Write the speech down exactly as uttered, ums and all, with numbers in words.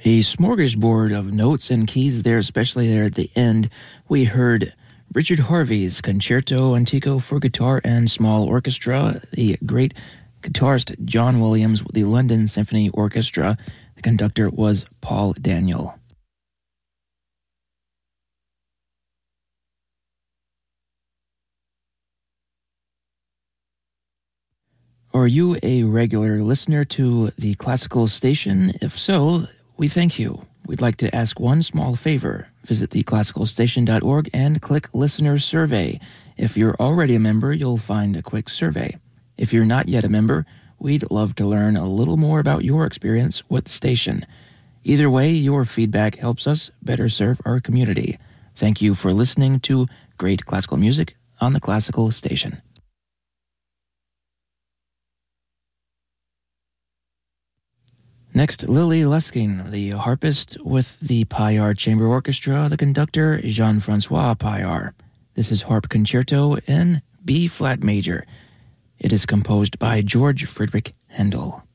A smorgasbord of notes and keys there, especially there at the end. We heard Richard Harvey's Concerto Antico for guitar and small orchestra, the great guitarist John Williams with the London Symphony Orchestra. The conductor was Paul Daniel. Are you a regular listener to the Classical Station? If so, we thank you. We'd like to ask one small favor. Visit the classical station dot org and click Listener Survey. If you're already a member, you'll find a quick survey. If you're not yet a member, we'd love to learn a little more about your experience with the station. Either way, your feedback helps us better serve our community. Thank you for listening to great classical music on the Classical Station. Next, Lily Lusking, the harpist with the Payar Chamber Orchestra, the conductor Jean-Francois Payar. This is Harp Concerto in B-flat major. It is composed by George Friedrich Handel.